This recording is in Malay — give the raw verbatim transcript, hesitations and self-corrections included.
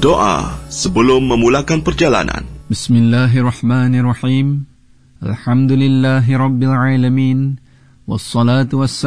Doa sebelum memulakan perjalanan. Bismillahirrahmanirrahim. Alhamdulillahi Rabbil Alamin. Wassalatu wassalamu